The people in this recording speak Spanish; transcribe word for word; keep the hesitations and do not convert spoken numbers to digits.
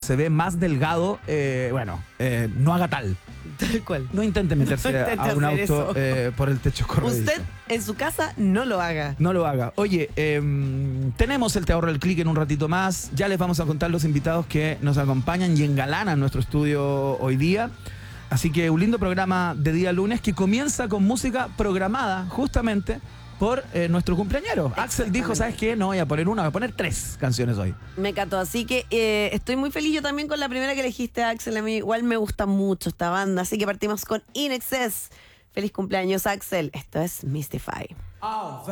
se ve más delgado, eh, bueno, eh, no haga tal. Tal cual. No intente meterse No intente a un hacer auto eso. eh, por el techo corredizo. Usted en su casa no lo haga. No lo haga. Oye, eh, tenemos el Te Ahorra el Click en un ratito más. Ya les vamos a contar los invitados que nos acompañan y engalanan nuestro estudio hoy día. Así que un lindo programa de día lunes que comienza con música programada justamente por eh, nuestro cumpleañero. Axel dijo, ¿sabes qué? No voy a poner una, voy a poner tres canciones hoy. Me encantó, así que eh, estoy muy feliz yo también con la primera que elegiste, Axel. A mí igual me gusta mucho esta banda, así que partimos con In Excess. Feliz cumpleaños, Axel. Esto es Mystify.